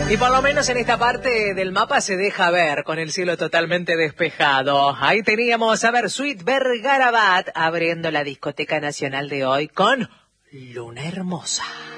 Y por lo menos en esta parte del mapa se deja ver, con el cielo totalmente despejado. Ahí teníamos, a ver, Sweet Bergarabat abriendo la discoteca nacional de hoy con Luna Hermosa.